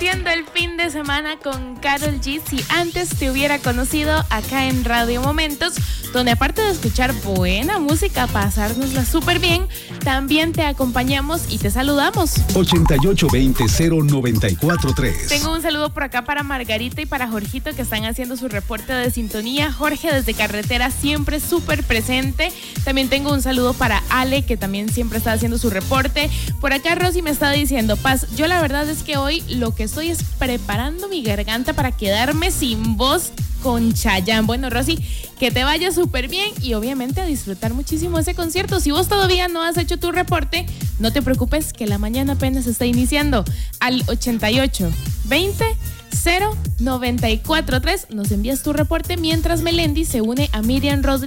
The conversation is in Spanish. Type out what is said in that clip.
iniciando el fin de semana con Karol G. Si antes te hubiera conocido acá en Radio Momentos, donde aparte de escuchar buena música, pasárnosla súper bien, también te acompañamos y te saludamos. 8820-094-3. Tengo un saludo por acá para Margarita y para Jorgito, que están haciendo su reporte de sintonía. Jorge desde carretera, siempre súper presente. También tengo un saludo para Ale, que también siempre está haciendo su reporte. Por acá Rosy me está diciendo: Paz, yo la verdad es que hoy lo que estoy es preparando mi garganta para quedarme sin voz con Chayanne. Bueno, Rosy, que te vaya súper bien y obviamente a disfrutar muchísimo ese concierto. Si vos todavía no has hecho tu reporte, no te preocupes, que la mañana apenas está iniciando. Al 8820-094-3 nos envías tu reporte, mientras Melendi se une a Miriam Rodríguez